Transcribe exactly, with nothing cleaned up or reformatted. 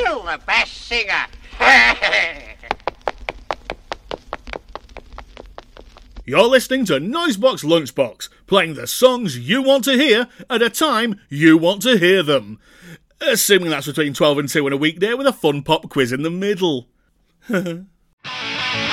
still the best singer. You're listening to Noisebox Lunchbox, playing the songs you want to hear at a time you want to hear them. Assuming that's between twelve and two on a weekday with a fun pop quiz in the middle.